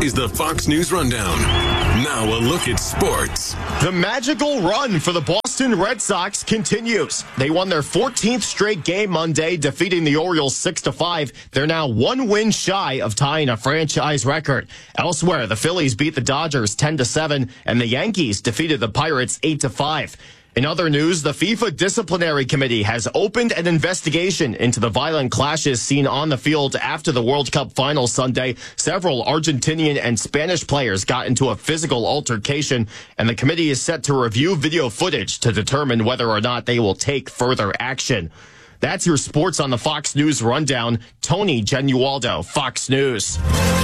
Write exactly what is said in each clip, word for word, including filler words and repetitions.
is the Fox News Rundown. Now a look at sports. The magical run for the Boston Red Sox continues. They won their fourteenth straight game Monday, defeating the Orioles six to five. They're now one win shy of tying a franchise record. Elsewhere, the Phillies beat the Dodgers ten to seven, and the Yankees defeated the Pirates eight to five. In other news, the FIFA Disciplinary Committee has opened an investigation into the violent clashes seen on the field after the World Cup final Sunday. Several Argentinian and Spanish players got into a physical altercation, and the committee is set to review video footage to determine whether or not they will take further action. That's your sports on the Fox News Rundown. Tony Genualdo, Fox News.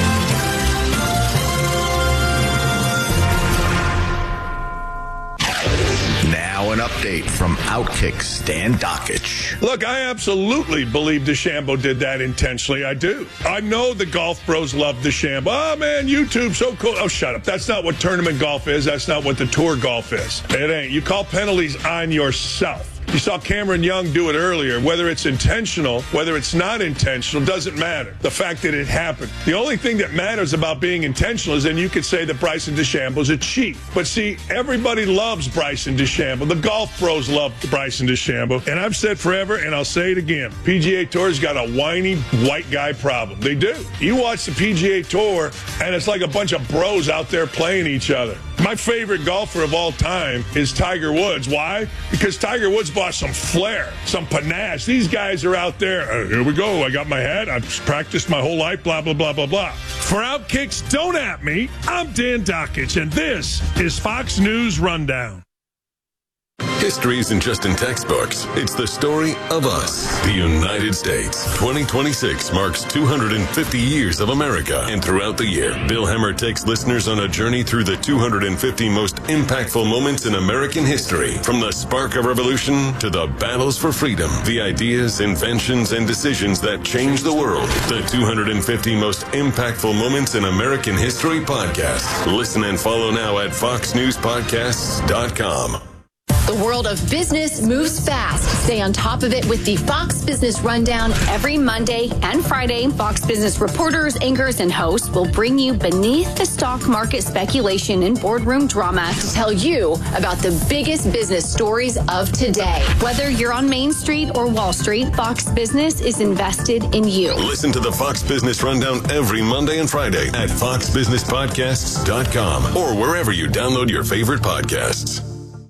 Now an update from Outkick Stan Dockich. Look, I absolutely believe DeChambeau did that intentionally. I do. I know the golf bros love DeChambeau. Oh, man, YouTube, so cool. Oh, shut up. That's not what tournament golf is. That's not what the tour golf is. It ain't. You call penalties on yourself. You saw Cameron Young do it earlier. Whether it's intentional, whether it's not intentional, doesn't matter. The fact that it happened. The only thing that matters about being intentional is then you could say that Bryson DeChambeau's a cheat. But see, everybody loves Bryson DeChambeau. The golf pros love Bryson DeChambeau. And I've said forever, and I'll say it again, P G A Tour's got a whiny white guy problem. They do. You watch the P G A Tour, and it's like a bunch of bros out there playing each other. My favorite golfer of all time is Tiger Woods. Why? Because Tiger Woods brought some flair, some panache. These guys are out there. Uh, here we go. I got my hat. I've practiced my whole life, blah, blah, blah, blah, blah. For Outkicks, don't at me. I'm Dan Dockich, and this is Fox News Rundown. History isn't just in textbooks. It's the story of us, the United States. twenty twenty-six marks two hundred fifty years of America. And throughout the year, Bill Hemmer takes listeners on a journey through the two hundred fifty most impactful moments in American history. From the spark of revolution to the battles for freedom, the ideas, inventions, and decisions that changed the world. The two hundred fifty most impactful moments in American history podcast. Listen and follow now at fox news podcasts dot com. The world of business moves fast. Stay on top of it with the Fox Business Rundown every Monday and Friday. Fox Business reporters, anchors, and hosts will bring you beneath the stock market speculation and boardroom drama to tell you about the biggest business stories of today. Whether you're on Main Street or Wall Street, Fox Business is invested in you. Listen to the Fox Business Rundown every Monday and Friday at fox business podcasts dot com or wherever you download your favorite podcasts.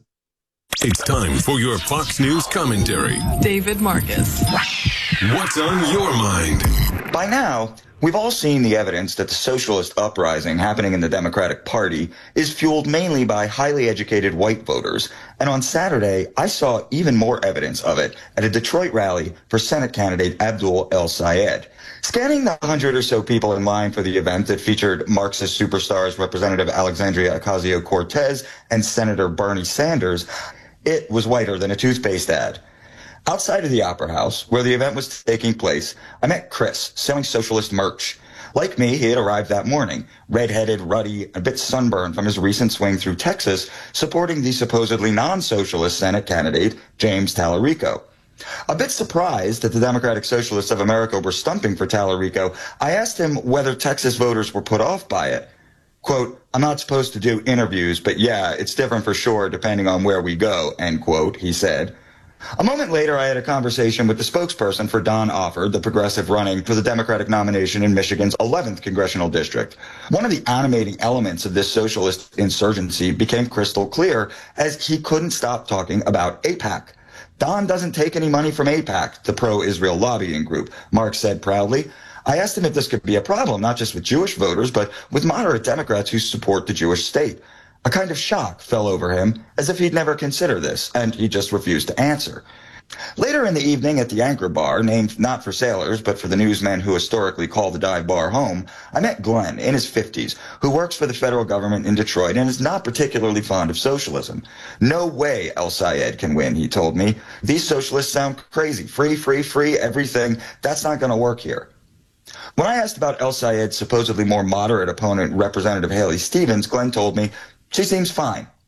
It's time for your Fox News commentary. David Marcus. What's on your mind? By now, we've all seen the evidence that the socialist uprising happening in the Democratic Party is fueled mainly by highly educated white voters. And on Saturday, I saw even more evidence of it at a Detroit rally for Senate candidate Abdul El-Sayed. Scanning the hundred or so people in line for the event that featured Marxist superstars Representative Alexandria Ocasio-Cortez and Senator Bernie Sanders, it was whiter than a toothpaste ad. Outside of the Opera House, where the event was taking place, I met Chris, selling socialist merch. Like me, he had arrived that morning, red-headed, ruddy, a bit sunburned from his recent swing through Texas, supporting the supposedly non-socialist Senate candidate, James Tallarico. A bit surprised that the Democratic Socialists of America were stumping for Tallarico, I asked him whether Texas voters were put off by it. Quote, I'm not supposed to do interviews, but yeah, it's different for sure depending on where we go, end quote, he said. A moment later, I had a conversation with the spokesperson for Don Offord, the progressive running for the Democratic nomination in Michigan's eleventh congressional district. One of the animating elements of this socialist insurgency became crystal clear as he couldn't stop talking about AIPAC. Don doesn't take any money from AIPAC, the pro-Israel lobbying group, Mark said proudly. I asked him if this could be a problem, not just with Jewish voters, but with moderate Democrats who support the Jewish state. A kind of shock fell over him, as if he'd never consider this, and he just refused to answer. Later in the evening at the Anchor Bar, named not for sailors, but for the newsmen who historically call the dive bar home, I met Glenn, in his fifties, who works for the federal government in Detroit and is not particularly fond of socialism. No way El-Sayed can win, he told me. These socialists sound crazy. Free, free, free, everything. That's not going to work here. When I asked about El-Sayed's supposedly more moderate opponent, Representative Haley Stevens, Glenn told me, she seems fine.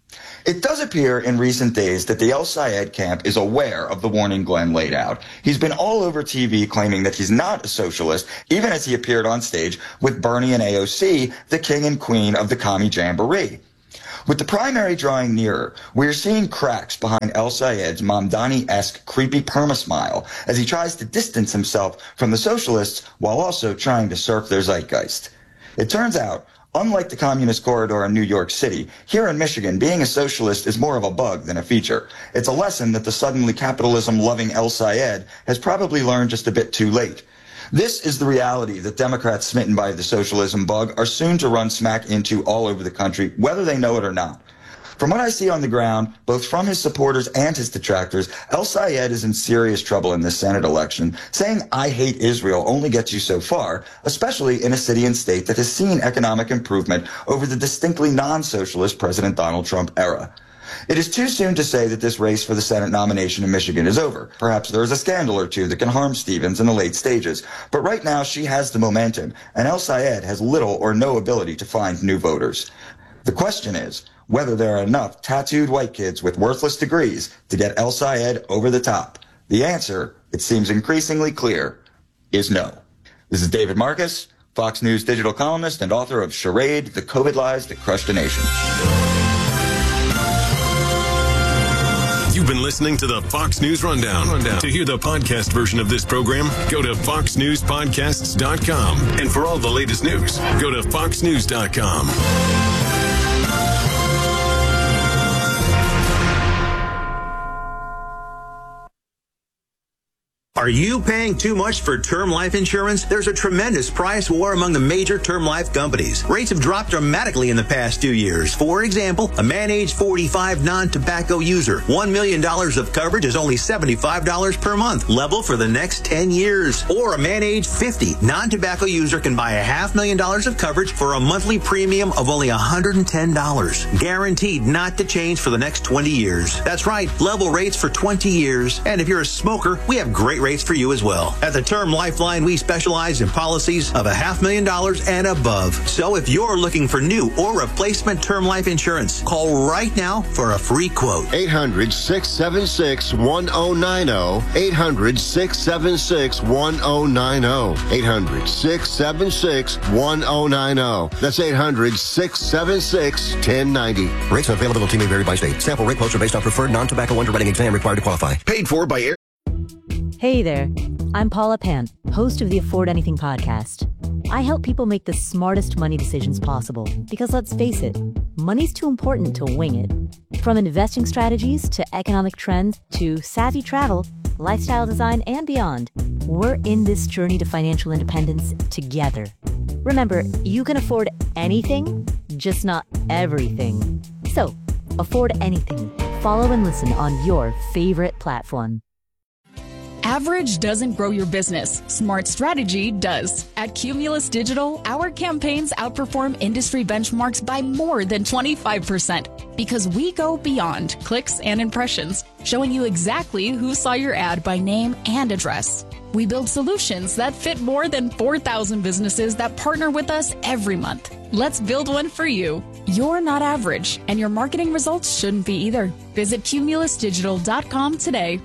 It does appear in recent days that the El Sayed camp is aware of the warning Glenn laid out. He's been all over T V claiming that he's not a socialist, even as he appeared on stage with Bernie and A O C, the king and queen of the Commie Jamboree. With the primary drawing nearer, we're seeing cracks behind El Sayed's Mamdani-esque creepy perma-smile as he tries to distance himself from the socialists while also trying to surf their zeitgeist. It turns out, unlike the communist corridor in New York City, here in Michigan, being a socialist is more of a bug than a feature. It's a lesson that the suddenly capitalism-loving El Sayed has probably learned just a bit too late. This is the reality that Democrats smitten by the socialism bug are soon to run smack into all over the country, whether they know it or not. From what I see on the ground, both from his supporters and his detractors, El Sayed is in serious trouble in this Senate election. Saying "I hate Israel" only gets you so far, especially in a city and state that has seen economic improvement over the distinctly non-socialist President Donald Trump era. It is too soon to say that this race for the Senate nomination in Michigan is over. Perhaps there is a scandal or two that can harm Stevens in the late stages. But right now, she has the momentum, and El Sayed has little or no ability to find new voters. The question is whether there are enough tattooed white kids with worthless degrees to get El Sayed over the top. The answer, it seems increasingly clear, is no. This is David Marcus, Fox News digital columnist and author of Charade, The COVID Lies That Crushed a Nation. You've been listening to the Fox News Rundown. Rundown. To hear the podcast version of this program, go to fox news podcasts dot com. And for all the latest news, go to fox news dot com. Are you paying too much for term life insurance? There's a tremendous price war among the major term life companies. Rates have dropped dramatically in the past two years. For example, a man age forty-five non-tobacco user, one million dollars of coverage is only seventy-five dollars per month, level for the next ten years. Or a man age fifty non-tobacco user can buy a half million dollars of coverage for a monthly premium of only one hundred ten dollars. Guaranteed not to change for the next twenty years. That's right, level rates for twenty years. And if you're a smoker, we have great rates for you as well. At the Term Lifeline, we specialize in policies of a half million dollars and above. So if you're looking for new or replacement term life insurance, call right now for a free quote. eight hundred, six seven six, one oh nine oh. eight hundred, six seven six, one oh nine oh. eight hundred, six seven six, one oh nine oh. That's eight hundred, six seven six, one oh nine oh. Rates and availability may vary by state. Sample rate quotes are based on preferred non-tobacco underwriting exam required to qualify. Paid for by Air. Hey there, I'm Paula Pant, host of the Afford Anything podcast. I help people make the smartest money decisions possible because let's face it, money's too important to wing it. From investing strategies to economic trends to savvy travel, lifestyle design, and beyond, we're in this journey to financial independence together. Remember, you can afford anything, just not everything. So, afford anything. Follow and listen on your favorite platform. Average doesn't grow your business. Smart strategy does. At Cumulus Digital, our campaigns outperform industry benchmarks by more than twenty-five percent because we go beyond clicks and impressions, showing you exactly who saw your ad by name and address. We build solutions that fit more than four thousand businesses that partner with us every month. Let's build one for you. You're not average, and your marketing results shouldn't be either. Visit cumulus digital dot com today.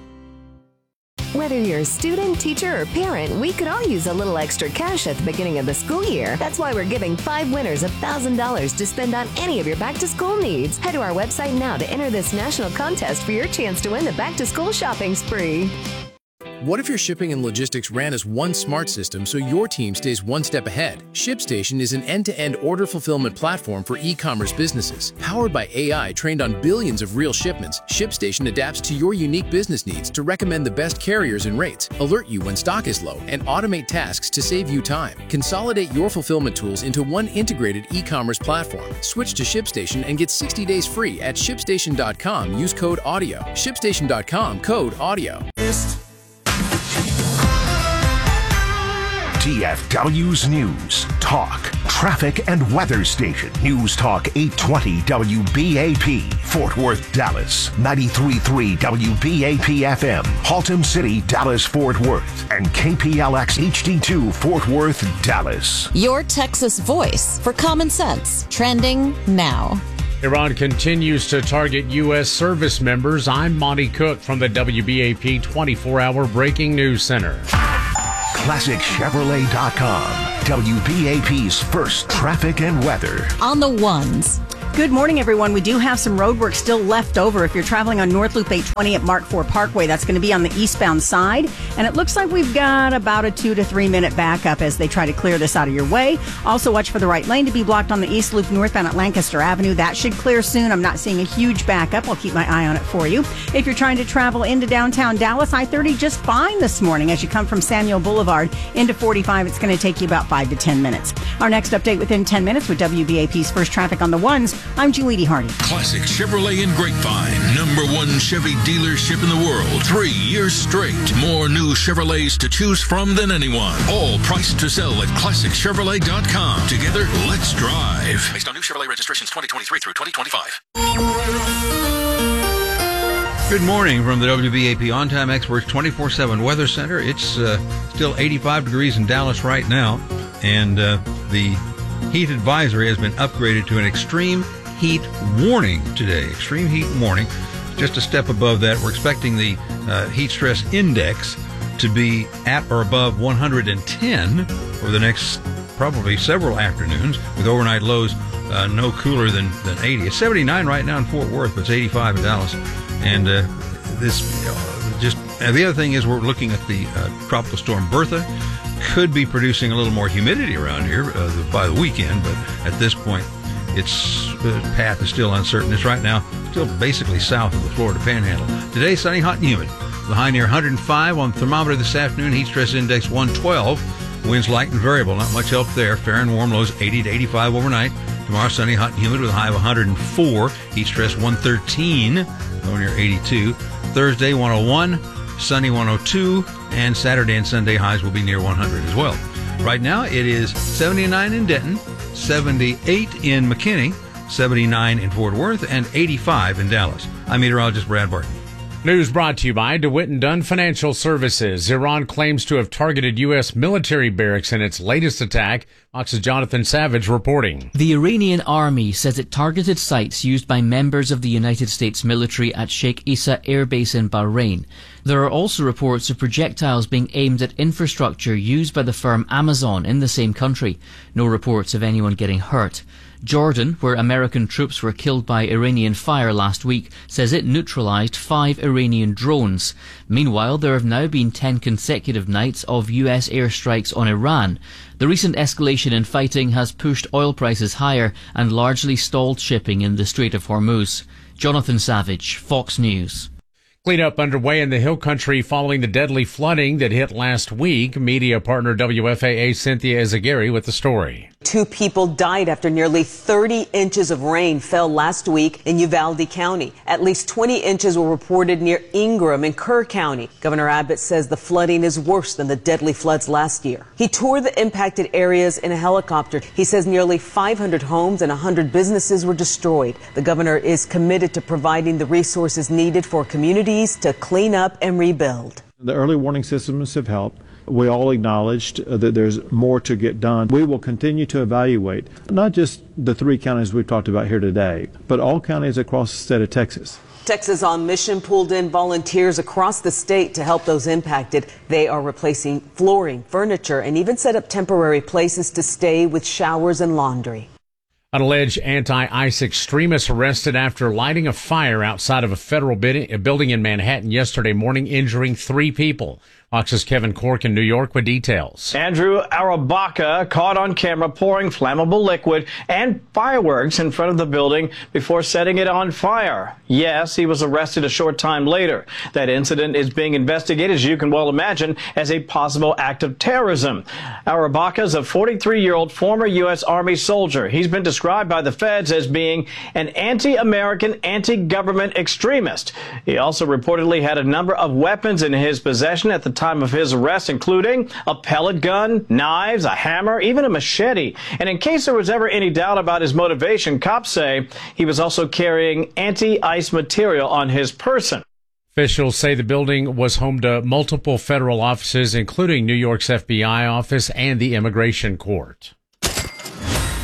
Whether you're a student, teacher, or parent, we could all use a little extra cash at the beginning of the school year. That's why we're giving five winners one thousand dollars to spend on any of your back-to-school needs. Head to our website now to enter this national contest for your chance to win the back-to-school shopping spree. What if your shipping and logistics ran as one smart system so your team stays one step ahead? ShipStation is an end-to-end order fulfillment platform for e-commerce businesses. Powered by A I trained on billions of real shipments, ShipStation adapts to your unique business needs to recommend the best carriers and rates, alert you when stock is low, and automate tasks to save you time. Consolidate your fulfillment tools into one integrated e-commerce platform. Switch to ShipStation and get sixty days free at shipstation dot com. Use code AUDIO. shipstation dot com, code AUDIO. T F W's News, Talk, Traffic and Weather Station. News Talk eight twenty W B A P, Fort Worth, Dallas. ninety-three point three W B A P F M, Haltom City, Dallas, Fort Worth. And K P L X H D two, Fort Worth, Dallas. Your Texas voice for common sense. Trending now. Iran continues to target U S service members. I'm Monty Cook from the W B A P twenty-four hour Breaking News Center. Classic Chevrolet dot com, W B A P's first traffic and weather. On the ones. Good morning, everyone. We do have some road work still left over. If you're traveling on North Loop eight twenty at Mark four Parkway, that's going to be on the eastbound side. And it looks like we've got about a two to three minute backup as they try to clear this out of your way. Also, watch for the right lane to be blocked on the East Loop northbound at Lancaster Avenue. That should clear soon. I'm not seeing a huge backup. I'll keep my eye on it for you. If you're trying to travel into downtown Dallas, I thirty just fine this morning as you come from Samuel Boulevard into forty-five. It's going to take you about five to ten minutes. Our next update within ten minutes with W B A P's first traffic on the ones. I'm Julie D. Hardy. Classic Chevrolet in Grapevine, number one Chevy dealership in the world. Three years straight. More new Chevrolets to choose from than anyone. All priced to sell at Classic Chevrolet dot com. Together, let's drive. Based on new Chevrolet registrations twenty twenty-three through twenty twenty-five. Good morning from the W B A P On Time Experts twenty-four seven Weather Center. It's uh, still eighty-five degrees in Dallas right now, and uh, the heat advisory has been upgraded to an extreme heat warning today. Extreme heat warning. Just a step above that, we're expecting the uh, heat stress index to be at or above one hundred ten over the next probably several afternoons, with overnight lows uh, no cooler than, than eighty. It's seventy-nine right now in Fort Worth, but it's eighty-five in Dallas. And uh, this uh, just uh, the other thing is we're looking at the uh, tropical storm Bertha. Could be producing a little more humidity around here uh, by the weekend, but at this point, its uh, path is still uncertain. It's right now still basically south of the Florida Panhandle. Today, sunny, hot, and humid. The high near one hundred five on the thermometer this afternoon. Heat stress index one twelve. Winds light and variable. Not much help there. Fair and warm lows eighty to eighty-five overnight. Tomorrow, sunny, hot, and humid with a high of one hundred four. Heat stress one thirteen. Low near eighty-two. Thursday, one oh one. Sunny, one oh two. And Saturday and Sunday highs will be near one hundred as well. Right now, it is seventy-nine in Denton, seventy-eight in McKinney, seventy-nine in Fort Worth, and eighty-five in Dallas. I'm meteorologist Brad Barton. News brought to you by DeWitt and Dunn Financial Services. Iran claims to have targeted U S military barracks in its latest attack. Fox's Jonathan Savage reporting. The Iranian army says it targeted sites used by members of the United States military at Sheikh Issa Air Base in Bahrain. There are also reports of projectiles being aimed at infrastructure used by the firm Amazon in the same country. No reports of anyone getting hurt. Jordan, where American troops were killed by Iranian fire last week, says it neutralized five Iranian drones. Meanwhile, there have now been ten consecutive nights of U S airstrikes on Iran. The recent escalation in fighting has pushed oil prices higher and largely stalled shipping in the Strait of Hormuz. Jonathan Savage, Fox News. Cleanup underway in the Hill Country following the deadly flooding that hit last week. Media partner W F A A Cynthia Ezagiri with the story. Two people died after nearly thirty inches of rain fell last week in Uvalde County. At least twenty inches were reported near Ingram and Kerr County. Governor Abbott says the flooding is worse than the deadly floods last year. He toured the impacted areas in a helicopter. He says nearly five hundred homes and one hundred businesses were destroyed. The governor is committed to providing the resources needed for communities to clean up and rebuild. The early warning systems have helped. We all acknowledged that there's more to get done. We will continue to evaluate not just the three counties we've talked about here today, but all counties across the state of Texas. Texas On Mission pulled in volunteers across the state to help those impacted. They are replacing flooring, furniture, and even set up temporary places to stay with showers and laundry. An alleged anti-ICE extremist arrested after lighting a fire outside of a federal building in Manhattan yesterday morning, injuring three people. Fox's Kevin Cork in New York with details. Andrew Arabaka caught on camera pouring flammable liquid and fireworks in front of the building before setting it on fire. Yes, he was arrested a short time later. That incident is being investigated, as you can well imagine, as a possible act of terrorism. Arabaka is a forty-three-year-old former U S Army soldier. He's been described by the feds as being an anti-American, anti-government extremist. He also reportedly had a number of weapons in his possession at the time of his arrest, including a pellet gun, knives, a hammer, even a machete. And in case there was ever any doubt about his motivation, cops say he was also carrying anti-ICE material on his person. Officials say the building was home to multiple federal offices, including New York's F B I office and the Immigration Court.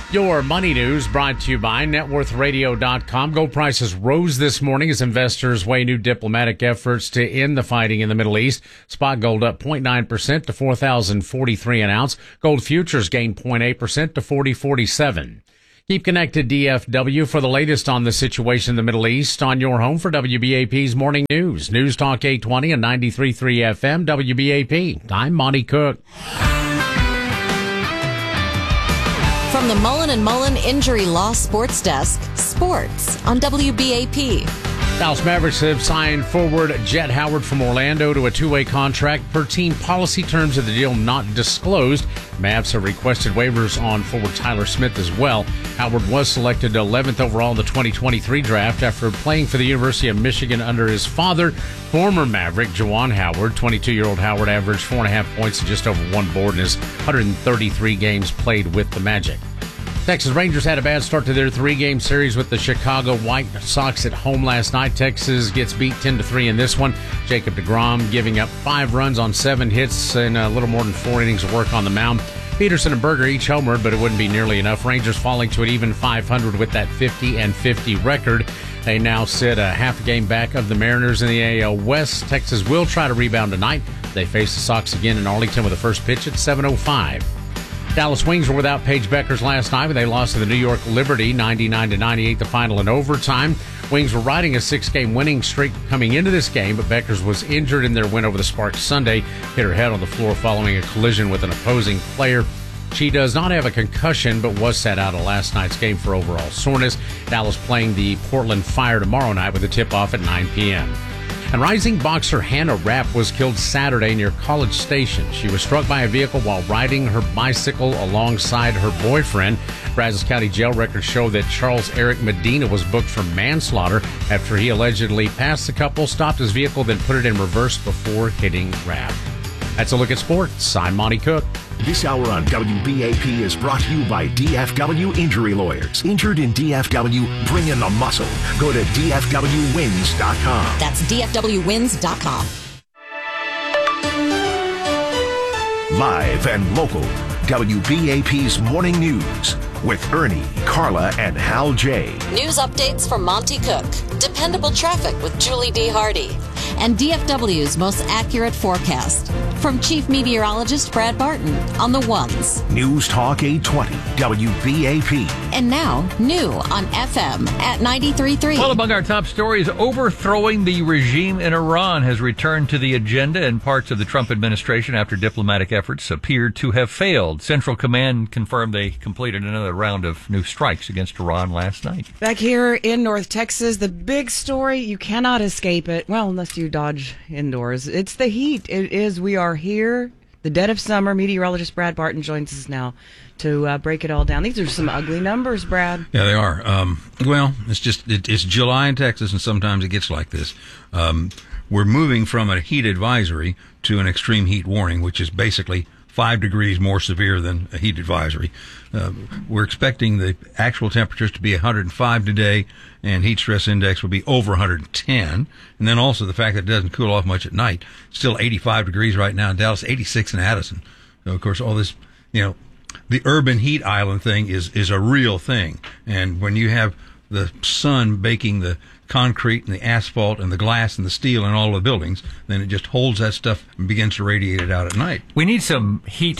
Your money news brought to you by net worth radio dot com. Gold prices rose this morning as investors weigh new diplomatic efforts to end the fighting in the Middle East. Spot gold up zero point nine percent to four thousand forty-three an ounce. Gold futures gained zero point eight percent to forty forty-seven. Keep connected, D F W, for the latest on the situation in the Middle East on your home for W B A P's Morning News. News Talk eight twenty and ninety-three point three F M, W B A P. I'm Monty Cook. From the Mullen and Mullen Injury Law Sports Desk, sports on W B A P. Dallas Mavericks have signed forward Jet Howard from Orlando to a two-way contract per team policy, terms of the deal not disclosed. Mavs have requested waivers on forward Tyler Smith as well. Howard was selected eleventh overall in the twenty twenty-three draft after playing for the University of Michigan under his father, former Maverick Juwan Howard. twenty-two-year-old Howard averaged four and a half points and just over one board in his one hundred thirty-three games played with the Magic. Texas Rangers had a bad start to their three-game series with the Chicago White Sox at home last night. Texas gets beat ten to three in this one. Jacob deGrom giving up five runs on seven hits and a little more than four innings of work on the mound. Peterson and Berger each homered, but it wouldn't be nearly enough. Rangers falling to an even five hundred with that fifty and fifty record. They now sit a half a game back of the Mariners in the A L West. Texas will try to rebound tonight. They face the Sox again in Arlington with the first pitch at seven oh five. Dallas Wings were without Paige Beckers last night, but they lost to the New York Liberty ninety-nine to ninety-eight, the final in overtime. Wings were riding a six-game winning streak coming into this game, but Beckers was injured in their win over the Sparks Sunday, hit her head on the floor following a collision with an opposing player. She does not have a concussion, but was sat out of last night's game for overall soreness. Dallas playing the Portland Fire tomorrow night with a tip-off at nine p.m. And rising boxer Hannah Rapp was killed Saturday near College Station. She was struck by a vehicle while riding her bicycle alongside her boyfriend. Brazos County jail records show that Charles Eric Medina was booked for manslaughter after he allegedly passed the couple, stopped his vehicle, then put it in reverse before hitting Rapp. That's a look at sports. I'm Monty Cook. This hour on W B A P is brought to you by D F W Injury Lawyers. Injured in D F W, bring in the muscle. Go to D F W wins dot com. That's D F W wins dot com. Live and local, W B A P's Morning News with Ernie, Carla, and Hal J. News updates from Monty Cook, dependable traffic with Julie D. Hardy, and D F W's most accurate forecast from Chief Meteorologist Brad Barton on the ones. News Talk eight twenty, W B A P. And now, new on F M at ninety-three point three. Well, among our top stories, overthrowing the regime in Iran has returned to the agenda in parts of the Trump administration after diplomatic efforts appeared to have failed. Central Command confirmed they completed another round of new strikes against Iran last night. Back here in North Texas, the big story, you cannot escape it. Well, unless you dodge indoors. It's the heat. It is. We are here, the dead of summer. Meteorologist Brad Barton joins us now to uh, break it all down. These are some ugly numbers, Brad. Yeah, they are. Um, well, it's just, it, it's July in Texas, and sometimes it gets like this. Um, we're moving from a heat advisory to an extreme heat warning, which is basically five degrees more severe than a heat advisory. Uh, we're expecting the actual temperatures to be one hundred five today, and heat stress index will be over one hundred ten. And then also the fact that it doesn't cool off much at night. Still eighty-five degrees right now in Dallas, eighty-six in Addison. So, of course, all this, you know, the urban heat island thing is, is a real thing. And when you have the sun baking the concrete and the asphalt and the glass and the steel and all the buildings, then it just holds that stuff and begins to radiate it out at night. We need some heat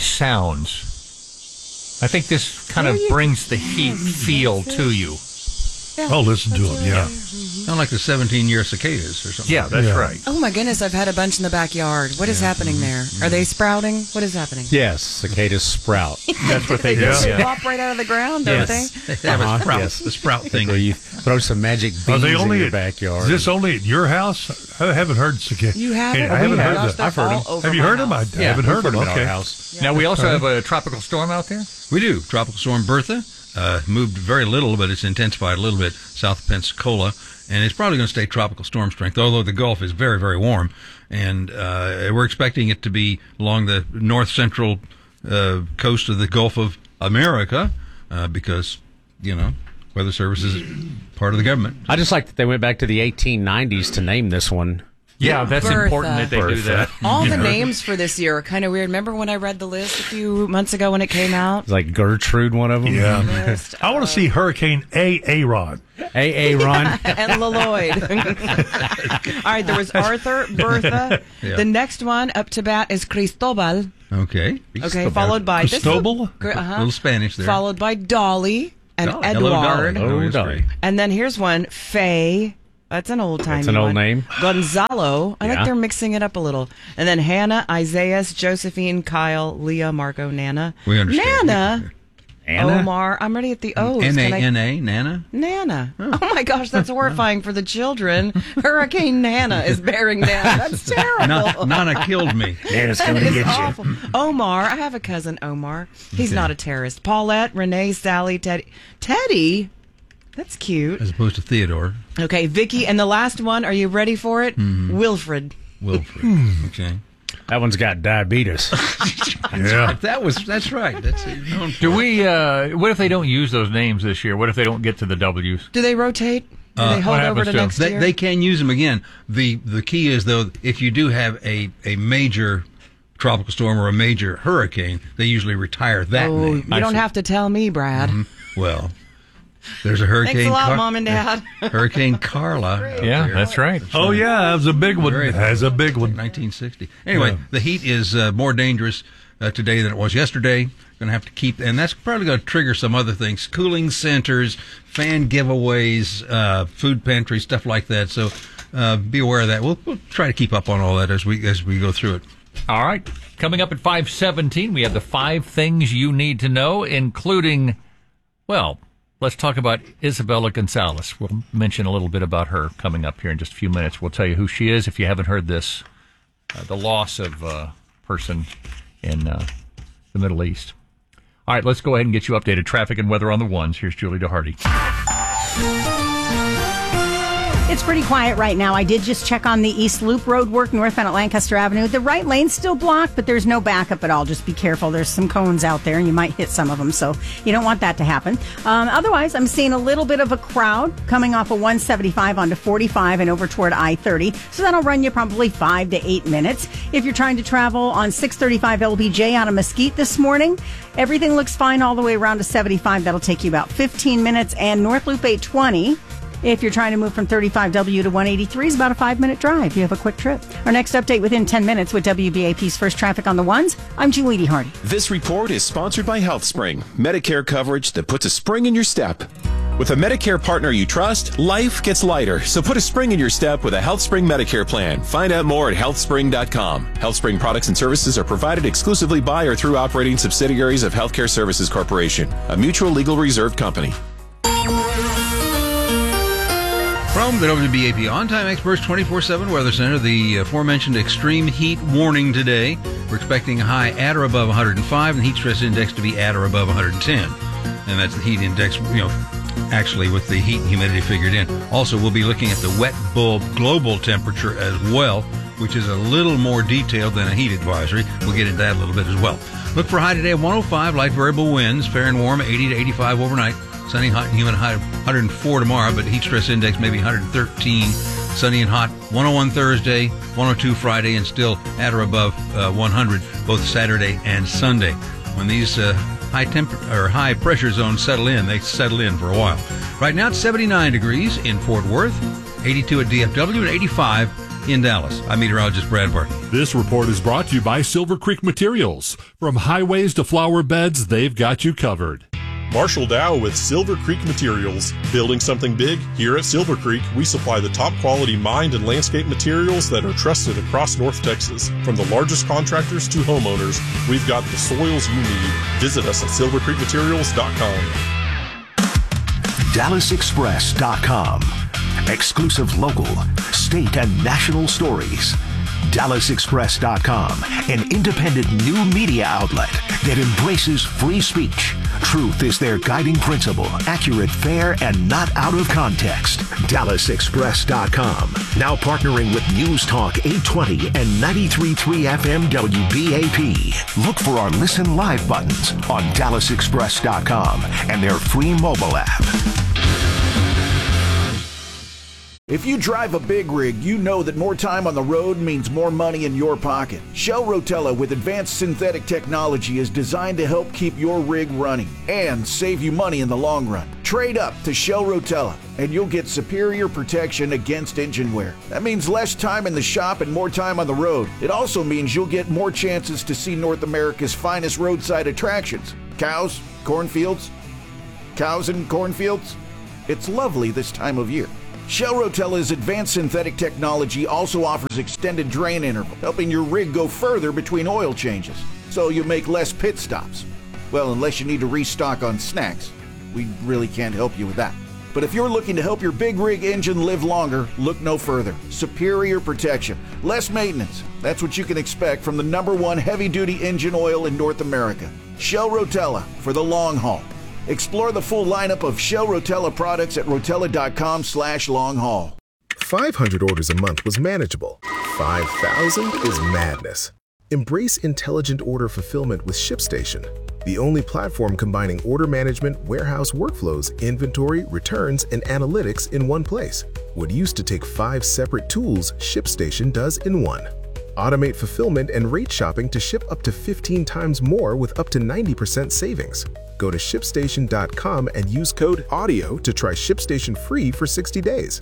sounds. I think this kind of brings the heat feel to you. Yeah, I'll listen to them, yeah. Sound like the seventeen-year cicadas or something. Yeah, that's yeah. right. Oh, my goodness, I've had a bunch in the backyard. What is yeah. happening there? Are they sprouting? What is happening? Yes, cicadas sprout. That's what they do. They yeah. pop right out of the ground, don't yes. they? They have uh-huh. a sprout, yes. the sprout thing. Where you throw some magic beans Are they only in your backyard. Is this only at your house? I haven't heard cicadas. You haven't? I haven't heard them. I've heard them. Have you heard them? I yeah, haven't heard them. Okay. Yeah. Now, we also have a tropical storm out there? We do. Tropical storm Bertha. Uh, moved very little, but it's intensified a little bit south of Pensacola, and it's probably going to stay tropical storm strength, although the Gulf is very, very warm, and uh, we're expecting it to be along the north-central uh, coast of the Gulf of America uh, because, you know, Weather Service is part of the government. I just like that they went back to the eighteen nineties to name this one. Yeah, that's Bertha. important that they do that. All the Yeah. names for this year are kind of weird. Remember when I read the list a few months ago when it came out? It's like Gertrude, one of them. Yeah. I want to see Hurricane A. A-Ron. A. A-Ron. And Lloyd. All right, there was Arthur, Bertha. Yeah. The next one up to bat is Cristobal. Okay. Okay, followed by this Cristobal? Gr- uh-huh. A little Spanish there. Followed by Dolly and Dolly. Hello, Dolly. Edward. Oh, Dolly. And then here's one, Faye. That's an old time. That's an old name. Gonzalo. I Yeah. like they're mixing it up a little. And then Hannah, Isaiah, Josephine, Kyle, Leah, Marco, Nana. We understand. Nana. Anna? Omar. I'm ready at the O's. N A Can I- N A, Nana? Nana. Oh my gosh, that's horrifying for the children. Hurricane Nana is bearing down. That's terrible. Na- Nana killed me. Nana's That is awful. Omar. I have a cousin, Omar. He's Okay. not a terrorist. Paulette, Renee, Sally, Teddy. Teddy? That's cute. As opposed to Theodore. Okay, Vicky, and the last one. Are you ready for it? Mhm. Wilfred. Wilfred. Okay. That one's got diabetes. Yeah. That was, that's right. That's it. Known for Do it. we, uh, what if they don't use those names this year? What if they don't get to the W's? Do they rotate? Do Uh, they hold what over happens to to 'em? next They, year? they can use them again. The the key is, though, if you do have a, a major tropical storm or a major hurricane, they usually retire that oh, name. you don't have to tell me, Brad. Well, there's a hurricane. Thanks a lot, Car- Mom and Dad. Hurricane Carla. up Yeah, there. that's right. Oh, yeah, that was a big one. Very- That's a big one. nineteen sixty. Anyway, Yeah. the heat is uh, more dangerous uh, today than it was yesterday. Going to have to keep, and that's probably going to trigger some other things: cooling centers, fan giveaways, uh, food pantries, stuff like that. So uh, be aware of that. We'll, we'll try to keep up on all that as we as we go through it. All right. Coming up at five seventeen, we have the five things you need to know, including, well, let's talk about Isabella Gonzalez. We'll mention a little bit about her coming up here in just a few minutes. We'll tell you who she is if you haven't heard this, uh, the loss of a person in uh, the Middle East. All right, let's go ahead and get you updated traffic and weather on the ones. Here's Julie DeHardy. It's pretty quiet right now. I did just check on the East Loop Road work northbound at Lancaster Avenue. The right lane's still blocked, but there's no backup at all. Just be careful. There's some cones out there, and you might hit some of them, so you don't want that to happen. Um, otherwise, I'm seeing a little bit of a crowd coming off of one seventy-five onto forty-five and over toward I thirty, so that'll run you probably five to eight minutes. If you're trying to travel on six thirty-five L B J out of Mesquite this morning, everything looks fine all the way around to seventy-five. That'll take you about fifteen minutes, and North Loop eight twenty. If you're trying to move from thirty-five W to one eighty-three, is about a five-minute drive. You have a quick trip. Our next update within ten minutes with W B A P's First Traffic on the Ones. I'm Julie Hardy. This report is sponsored by HealthSpring, Medicare coverage that puts a spring in your step. With a Medicare partner you trust, life gets lighter. So put a spring in your step with a HealthSpring Medicare plan. Find out more at health spring dot com. HealthSpring products and services are provided exclusively by or through operating subsidiaries of Healthcare Services Corporation, a mutual legal reserved company. From the W B A P On Time Experts twenty-four seven Weather Center, the aforementioned extreme heat warning today. We're expecting a high at or above one hundred five and the heat stress index to be at or above one hundred ten. And that's the heat index, you know, actually with the heat and humidity figured in. Also, we'll be looking at the wet bulb global temperature as well, which is a little more detailed than a heat advisory. We'll get into that a little bit as well. Look for a high today of one oh five, light variable winds, fair and warm, eighty to eighty-five overnight. Sunny, hot, and humid, high of one hundred four tomorrow, but heat stress index maybe one hundred thirteen. Sunny and hot, one oh one Thursday, one oh two Friday, and still at or above uh, one hundred both Saturday and Sunday. When these uh, high temp or high pressure zones settle in, they settle in for a while. Right now it's seventy-nine degrees in Fort Worth, eighty-two at D F W, and eighty-five in Dallas. I'm meteorologist Brad Barton. This report is brought to you by Silver Creek Materials. From highways to flower beds, they've got you covered. Marshall Dow with Silver Creek Materials. Building something big? Here at Silver Creek, we supply the top quality mined and landscape materials that are trusted across North Texas. From the largest contractors to homeowners, we've got the soils you need. Visit us at silver creek materials dot com. Dallas Express dot com. Exclusive local, state, and national stories. Dallas Express dot com, an independent new media outlet that embraces free speech. Truth is their guiding principle, accurate, fair, and not out of context. Dallas Express dot com, now partnering with News Talk eight twenty and ninety-three point three F M W B A P. Look for our Listen Live buttons on Dallas Express dot com and their free mobile app. If you drive a big rig, you know that more time on the road means more money in your pocket. Shell Rotella with advanced synthetic technology is designed to help keep your rig running and save you money in the long run. Trade up to Shell Rotella and you'll get superior protection against engine wear. That means less time in the shop and more time on the road. It also means you'll get more chances to see North America's finest roadside attractions. Cows, cornfields, cows and cornfields. It's lovely this time of year. Shell Rotella's advanced synthetic technology also offers extended drain interval, helping your rig go further between oil changes, so you make less pit stops. Well, unless you need to restock on snacks. We really can't help you with that. But if you're looking to help your big rig engine live longer, look no further. Superior protection, less maintenance. That's what you can expect from the number one heavy-duty engine oil in North America. Shell Rotella for the long haul. Explore the full lineup of Shell Rotella products at rotella.com slash long haul. five hundred orders a month was manageable. five thousand is madness. Embrace intelligent order fulfillment with ShipStation, the only platform combining order management, warehouse workflows, inventory, returns, and analytics in one place. What used to take five separate tools, ShipStation does in one. Automate fulfillment and rate shopping to ship up to fifteen times more with up to ninety percent savings. Go to ship station dot com and use code AUDIO to try ShipStation free for sixty days.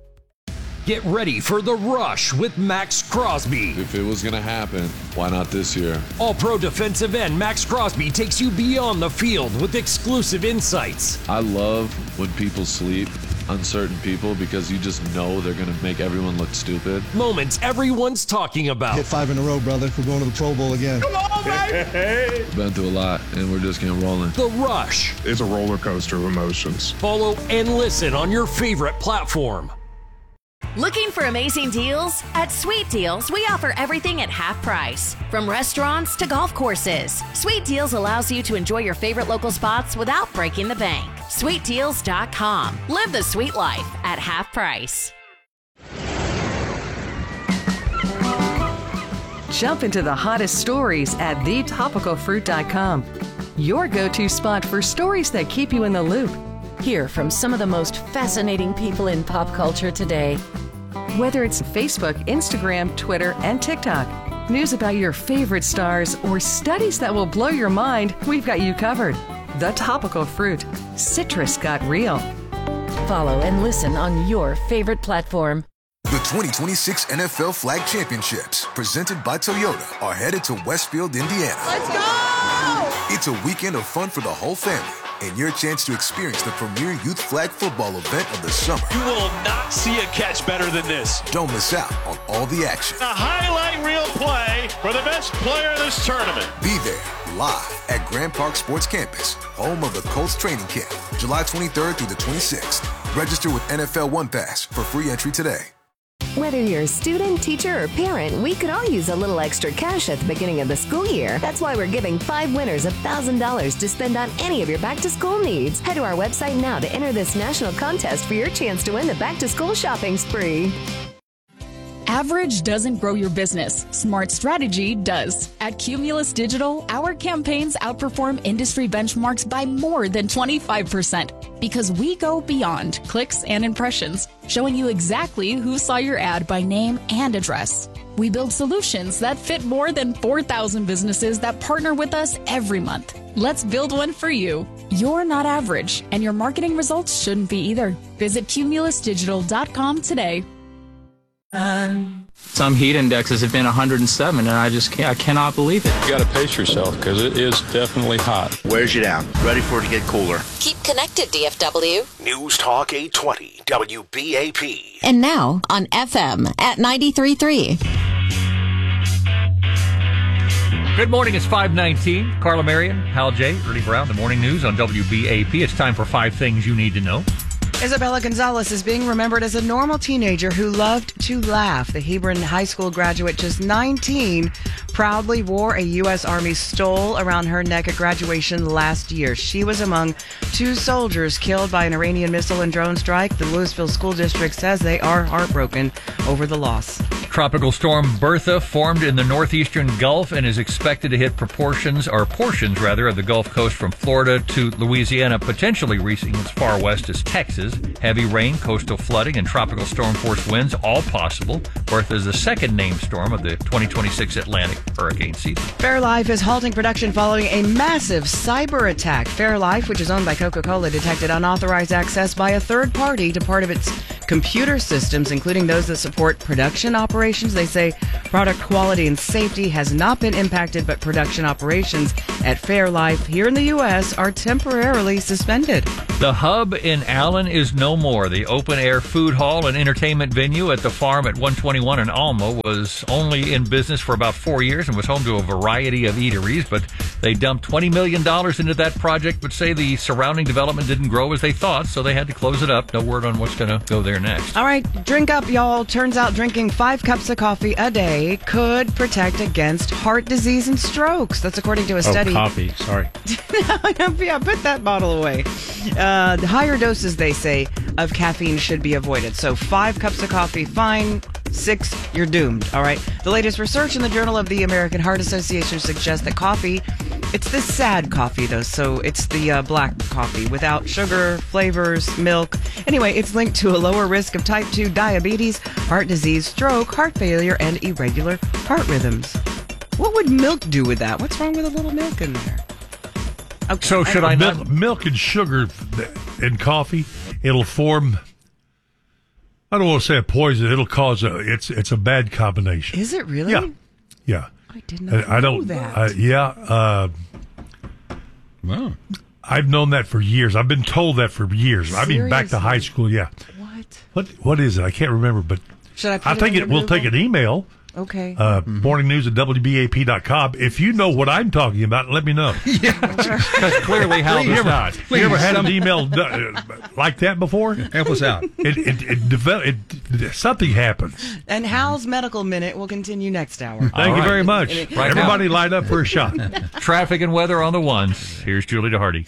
Get ready for the rush with Max Crosby. If it was going to happen, why not this year? All-pro defensive end Max Crosby takes you beyond the field with exclusive insights. I love when people sleep, uncertain people, because you just know they're going to make everyone look stupid. Moments everyone's talking about. Hit five in a row, brother. We're going to the Pro Bowl again. Come on, baby! Been through a lot, and we're just getting rolling. The Rush. It's a roller coaster of emotions. Follow and listen on your favorite platform. Looking for amazing deals? At Sweet Deals, we offer everything at half price. From restaurants to golf courses, Sweet Deals allows you to enjoy your favorite local spots without breaking the bank. sweet deals dot com. Live the sweet life at half price. Jump into the hottest stories at the topical fruit dot com. Your go-to spot for stories that keep you in the loop. Hear from some of the most fascinating people in pop culture today. Whether it's Facebook, Instagram, Twitter, and TikTok, news about your favorite stars, or studies that will blow your mind, we've got you covered. The Topical Fruit. Citrus got real. Follow and listen on your favorite platform. The twenty twenty-six N F L Flag Championships, presented by Toyota, are headed to Westfield, Indiana. Let's go! It's a weekend of fun for the whole family, and your chance to experience the premier youth flag football event of the summer. You will not see a catch better than this. Don't miss out on all the action. A highlight reel play for the best player of this tournament. Be there, live at Grand Park Sports Campus, home of the Colts training camp, July twenty-third through the twenty-sixth. Register with N F L One Pass for free entry today. Whether you're a student, teacher, or parent, we could all use a little extra cash at the beginning of the school year. That's why we're giving five winners one thousand dollars to spend on any of your back-to-school needs. Head to our website now to enter this national contest for your chance to win the back-to-school shopping spree. Average doesn't grow your business. Smart strategy does. At Cumulus Digital, our campaigns outperform industry benchmarks by more than twenty-five percent because we go beyond clicks and impressions, showing you exactly who saw your ad by name and address. We build solutions that fit more than four thousand businesses that partner with us every month. Let's build one for you. You're not average, and your marketing results shouldn't be either. Visit cumulus digital dot com today. Some heat indexes have been one hundred seven, and I just can't, I cannot believe it. You got to pace yourself because it is definitely hot. Wears you down. Ready for it to get cooler. Keep connected, D F W. News Talk eight twenty W B A P. And now on F M at ninety-three point three. Good morning. It's five nineteen. Carla Marion, Hal J., Ernie Brown, the morning news on W B A P. It's time for five things you need to know. Isabella Gonzalez is being remembered as a normal teenager who loved to laugh. The Hebron High School graduate, just nineteen, proudly wore a U S Army stole around her neck at graduation last year. She was among two soldiers killed by an Iranian missile and drone strike. The Louisville School District says they are heartbroken over the loss. Tropical storm Bertha formed in the northeastern Gulf and is expected to hit proportions, or portions rather, of the Gulf Coast from Florida to Louisiana, potentially reaching as far west as Texas. Heavy rain, coastal flooding, and tropical storm-force winds, all possible. Bertha is the second named storm of the twenty twenty-six Atlantic hurricane season. Fairlife is halting production following a massive cyber attack. Fairlife, which is owned by Coca-Cola, detected unauthorized access by a third party to part of its computer systems, including those that support production operations. They say product quality and safety has not been impacted, but production operations at Fairlife here in the U S are temporarily suspended. The Hub in Allen is no more. The open-air food hall and entertainment venue at the farm at one twenty-one in Alma was only in business for about four years and was home to a variety of eateries, but they dumped twenty million dollars into that project, but say the surrounding development didn't grow as they thought, so they had to close it up. No word on what's going to go there next. All right, drink up, y'all. Turns out drinking five cups of coffee a day could protect against heart disease and strokes. That's according to a study. Oh, coffee. Sorry. Yeah, put that bottle away. Uh, the higher doses, they say, of caffeine should be avoided. So five cups of coffee, fine. Six, you're doomed. All right. The latest research in the Journal of the American Heart Association suggests that coffee, it's the sad coffee, though. So it's the uh, black coffee without sugar, flavors, milk. Anyway, it's linked to a lower risk of type two diabetes, heart disease, stroke, heart failure, and irregular heart rhythms. What would milk do with that? What's wrong with a little milk in there? Okay. So should I not? Milk, milk and sugar in coffee, it'll form, I don't want to say a poison. It'll cause a, it's it's a bad combination. Is it really? Yeah. Yeah. I did not I, I know don't, that. Uh, yeah. Uh, wow. I've known that for years. I've been told that for years. Seriously? I mean, back to high school, yeah. What? What What is it? I can't remember, but Should I put I it think in it, the we'll take Google? an email. Okay. Uh, mm-hmm. Morning news at W B A P dot com. If you know what I'm talking about, let me know. Because clearly Hal does not. You ever had an email uh, like that before? Help us out. It, it, it, develop, it, something happens. And Hal's Medical Minute will continue next hour. Thank you right. very much. Right Everybody now. line up for a shot. Traffic and weather on the ones. Here's Julie DeHardy.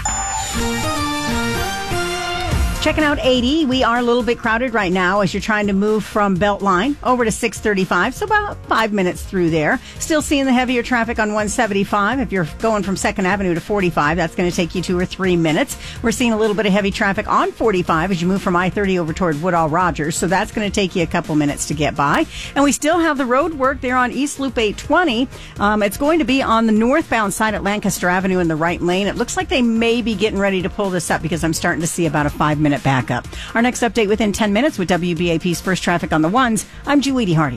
Checking out eighty. We are a little bit crowded right now as you're trying to move from Beltline over to six thirty-five. So about five minutes through there. Still seeing the heavier traffic on one seventy-five. If you're going from second Avenue to forty-five, that's going to take you two or three minutes. We're seeing a little bit of heavy traffic on forty-five as you move from I thirty over toward Woodall Rogers. So that's going to take you a couple minutes to get by. And we still have the road work there on East Loop eight twenty. Um, it's going to be on the northbound side at Lancaster Avenue in the right lane. It looks like they may be getting ready to pull this up because I'm starting to see about a five minute backup. Our next update within ten minutes with W B A P's First Traffic on the Ones. I'm Julie DeHardy.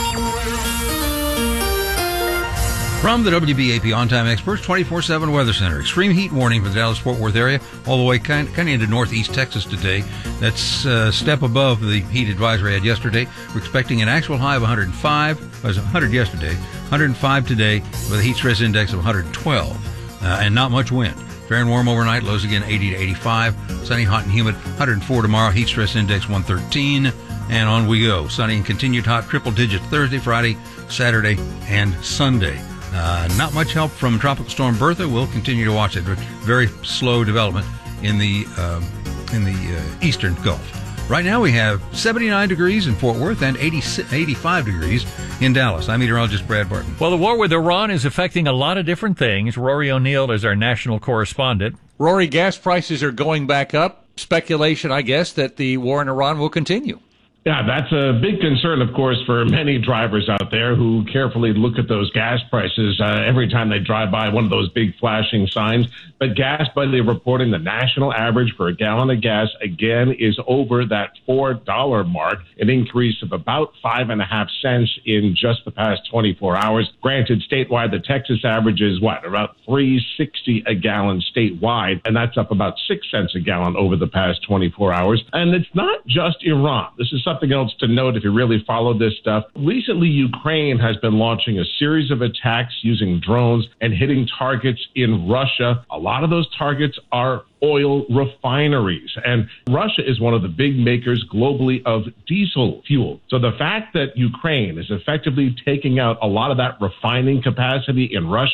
From the W B A P On-Time Experts twenty-four seven Weather Center. Extreme heat warning for the Dallas-Fort Worth area, all the way kind, kind of into northeast Texas today. That's a step above the heat advisory I had yesterday. We're expecting an actual high of one hundred five. It was one hundred yesterday. one hundred five today with a heat stress index of one hundred twelve. Uh, and not much wind. Fair and warm overnight, lows again eighty to eighty-five. Sunny, hot, and humid, one hundred four tomorrow. Heat stress index one thirteen. And on we go. Sunny and continued hot, triple digits Thursday, Friday, Saturday, and Sunday. Uh, not much help from Tropical Storm Bertha. We'll continue to watch it. Very slow development in the uh, in the uh, eastern Gulf. Right now we have seventy-nine degrees in Fort Worth and eighty, eighty-five degrees in Dallas. I'm meteorologist Brad Barton. Well, the war with Iran is affecting a lot of different things. Rory O'Neill is our national correspondent. Rory, gas prices are going back up. Speculation, I guess, that the war in Iran will continue. Yeah, that's a big concern, of course, for many drivers out there who carefully look at those gas prices uh, every time they drive by one of those big flashing signs. But Gas Buddy reporting the national average for a gallon of gas, again, is over that four dollar mark, an increase of about five and a half cents in just the past twenty-four hours. Granted, statewide, the Texas average is what, about three sixty a gallon statewide, and that's up about six cents a gallon over the past twenty-four hours. And it's not just Iran. This is something else to note if you really follow this stuff. Recently, Ukraine has been launching a series of attacks using drones and hitting targets in Russia. A lot of those targets are oil refineries. And Russia is one of the big makers globally of diesel fuel. So the fact that Ukraine is effectively taking out a lot of that refining capacity in Russia,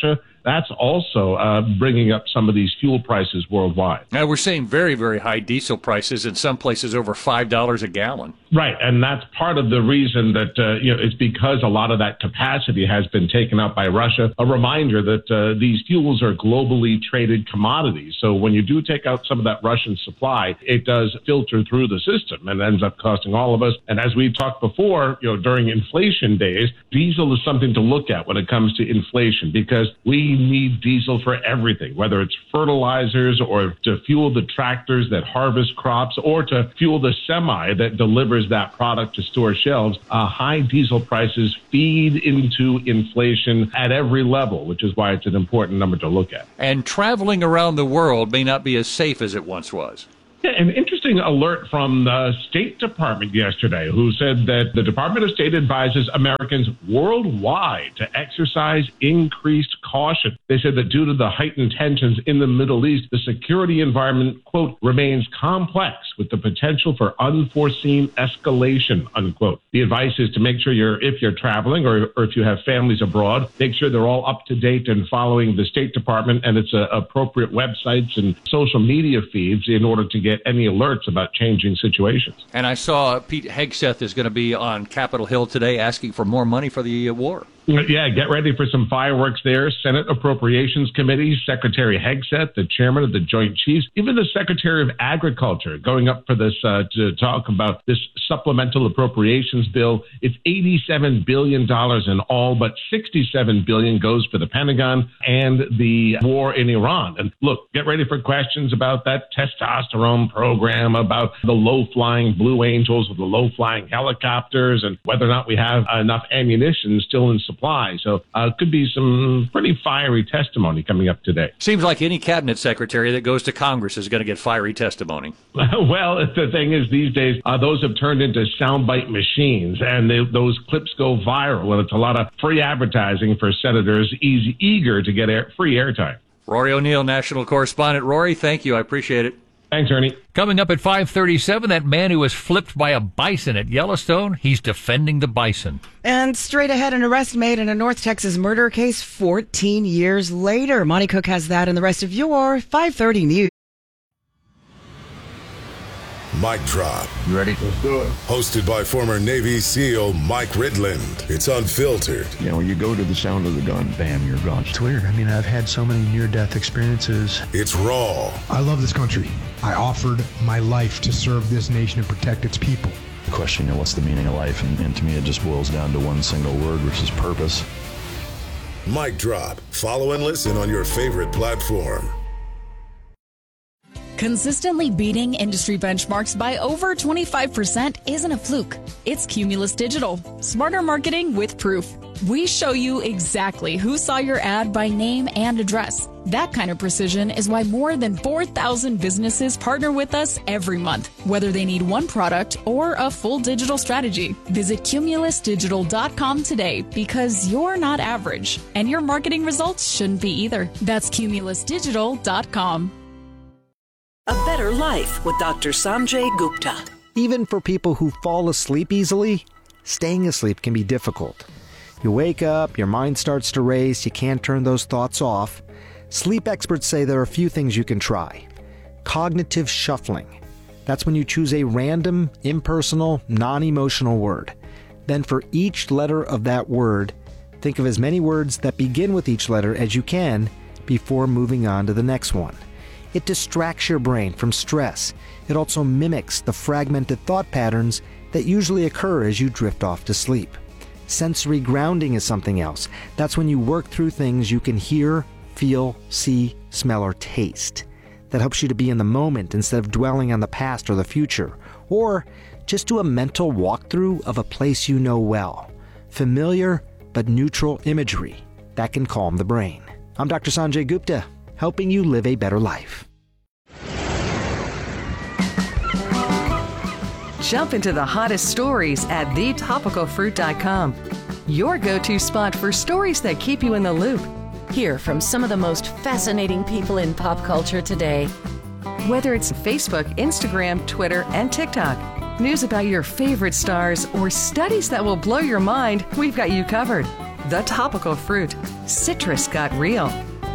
that's also uh, bringing up some of these fuel prices worldwide. Now, we're seeing very, very high diesel prices, in some places over five dollars a gallon. Right, and that's part of the reason that, uh, you know, it's because a lot of that capacity has been taken up by Russia. A reminder that uh, these fuels are globally traded commodities. So when you do take out some of that Russian supply, it does filter through the system and ends up costing all of us. And as we talked before, you know, during inflation days, diesel is something to look at when it comes to inflation, because we need diesel for everything, whether it's fertilizers or to fuel the tractors that harvest crops or to fuel the semi that delivers that product to store shelves. Uh, high diesel prices feed into inflation at every level, which is why it's an important number to look at. And traveling around the world may not be as safe as it once was. Yeah, an interesting alert from the State Department yesterday, who said that the Department of State advises Americans worldwide to exercise increased caution. They said that due to the heightened tensions in the Middle East, the security environment, quote, remains complex with the potential for unforeseen escalation, unquote. The advice is to make sure you're, if you're traveling or, or if you have families abroad, make sure they're all up to date and following the State Department and its uh, appropriate websites and social media feeds in order to get any alerts about changing situations. And I saw Pete Hegseth is going to be on Capitol Hill today asking for more money for the uh, war. Yeah, get ready for some fireworks there. Senate Appropriations Committee, Secretary Hegseth, the chairman of the Joint Chiefs, even the Secretary of Agriculture going up for this uh, to talk about this supplemental appropriations bill. It's eighty-seven billion dollars in all, but sixty-seven billion dollars goes for the Pentagon and the war in Iran. And look, get ready for questions about that testosterone program, about the low-flying Blue Angels with the low-flying helicopters, and whether or not we have enough ammunition still in supply. So uh, could be some pretty fiery testimony coming up today. Seems like any cabinet secretary that goes to Congress is going to get fiery testimony. Well, the thing is, these days, uh, those have turned into soundbite machines, and they, those clips go viral, and it's a lot of free advertising for senators easy, eager to get air, free airtime. Rory O'Neill, national correspondent. Rory, thank you. I appreciate it. Thanks, Ernie. Coming up at five thirty-seven, that man who was flipped by a bison at Yellowstone, he's defending the bison. And straight ahead, an arrest made in a North Texas murder case fourteen years later. Monty Cook has that and the rest of your five thirty news. Mic Drop. You ready? Let's do it. Hosted by former Navy SEAL Mike Ridland. It's unfiltered. You know, you go to the sound of the gun, bam, you're gone. It's weird. I mean, I've had so many near-death experiences. It's raw. I love this country. I offered my life to serve this nation and protect its people. The question, you know, what's the meaning of life? And, and to me, it just boils down to one single word, which is purpose. Mic Drop. Follow and listen on your favorite platform. Consistently beating industry benchmarks by over twenty-five percent isn't a fluke. It's Cumulus Digital. Smarter marketing with proof. We show you exactly who saw your ad by name and address. That kind of precision is why more than four thousand businesses partner with us every month, whether they need one product or a full digital strategy. Visit cumulus digital dot com today, because you're not average, and your marketing results shouldn't be either. That's cumulus digital dot com. A Better Life with Doctor Sanjay Gupta. Even for people who fall asleep easily, staying asleep can be difficult. You wake up, your mind starts to race, you can't turn those thoughts off. Sleep experts say there are a few things you can try. Cognitive shuffling. That's when you choose a random, impersonal, non-emotional word. Then for each letter of that word, think of as many words that begin with each letter as you can before moving on to the next one. It distracts your brain from stress. It also mimics the fragmented thought patterns that usually occur as you drift off to sleep. Sensory grounding is something else. That's when you work through things you can hear, feel, see, smell, or taste. That helps you to be in the moment instead of dwelling on the past or the future. Or just do a mental walkthrough of a place you know well. Familiar but neutral imagery. That can calm the brain. I'm Doctor Sanjay Gupta, helping you live a better life. Jump into the hottest stories at the topical fruit dot com. Your go-to spot for stories that keep you in the loop. Hear from some of the most fascinating people in pop culture today. Whether it's Facebook, Instagram, Twitter, and TikTok, news about your favorite stars, or studies that will blow your mind, we've got you covered. The Topical Fruit. Citrus got real.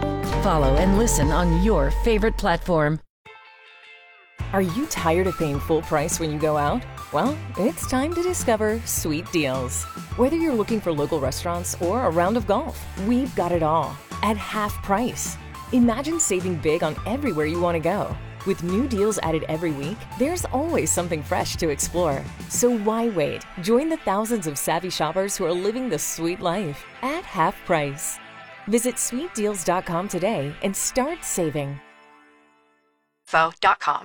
Follow and listen on your favorite platform. Are you tired of paying full price when you go out? Well, it's time to discover Sweet Deals. Whether you're looking for local restaurants or a round of golf, we've got it all at half price. Imagine saving big on everywhere you want to go. With new deals added every week, there's always something fresh to explore. So why wait? Join the thousands of savvy shoppers who are living the sweet life at half price. Visit sweet deals dot com today and start saving. Info dot com.